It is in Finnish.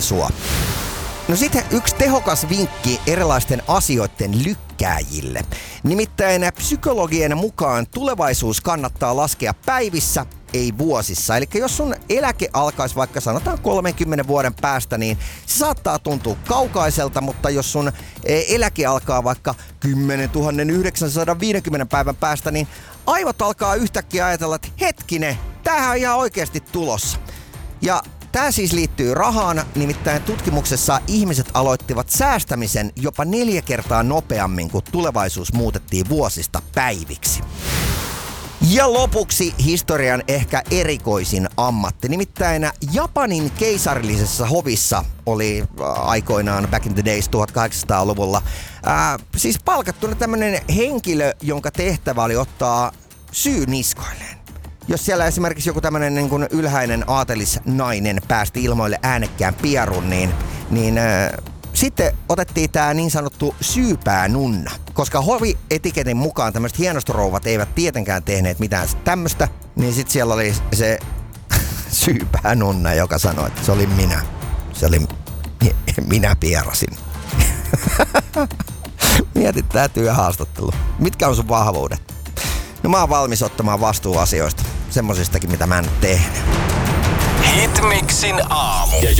sua. No sitten yksi tehokas vinkki erilaisten asioiden lykkääjille. Nimittäin psykologien mukaan tulevaisuus kannattaa laskea päivissä, ei vuosissa. Eli jos sun eläke alkaisi vaikka sanotaan 30 vuoden päästä, niin se saattaa tuntua kaukaiselta, mutta jos sun eläke alkaa vaikka 10 950 päivän päästä, niin aivot alkaa yhtäkkiä ajatella, että hetkinen, tämähän on ihan oikeasti tulossa. Ja tämä siis liittyy rahaan, nimittäin tutkimuksessa ihmiset aloittivat säästämisen jopa 4 kertaa nopeammin, kun tulevaisuus muutettiin vuosista päiviksi. Ja lopuksi historian ehkä erikoisin ammatti. Nimittäin Japanin keisarillisessa hovissa oli aikoinaan back in the days 1800-luvulla siis palkattuna tämmöinen henkilö, jonka tehtävä oli ottaa syy niskoilleen. Jos siellä esimerkiksi joku tämmöinen niin kuin ylhäinen aatelisnainen päästi ilmoille äänekkään pierun, niin sitten otettiin tämä niin sanottu syypäänunna. Koska hovietiketin mukaan tämmöiset hienostorouvat eivät tietenkään tehneet mitään tämmöistä, niin sitten siellä oli se syypäänunna, joka sanoi, että se oli minä. Se oli minä pierasin. Mietit tää työhaastattelu. Mitkä on sun vahvuudet? No mä oon valmis ottamaan vastuuasioista. Semmosistakin, mitä mä en tehnyt. Hitmixin aamu.